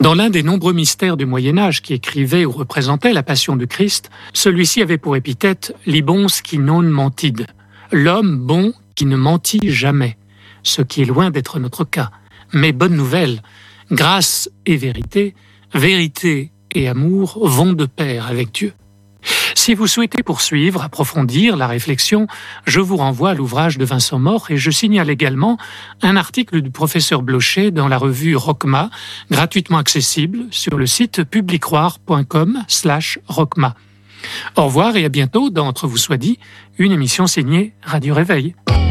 Dans l'un des nombreux mystères du Moyen-Âge qui écrivait ou représentait la passion du Christ, celui-ci avait pour épithète « libons qui non mentid », l'homme bon qui ne mentit jamais, ce qui est loin d'être notre cas. Mais bonne nouvelle, grâce et vérité et amour vont de pair avec Dieu. Si vous souhaitez poursuivre, approfondir la réflexion, je vous renvoie à l'ouvrage de Vincent Mort et je signale également un article du professeur Blocher dans la revue Rockma, gratuitement accessible sur le site publicroire.com/Rockma. Au revoir et à bientôt dans Entre vous soit dit, une émission signée Radio Réveil.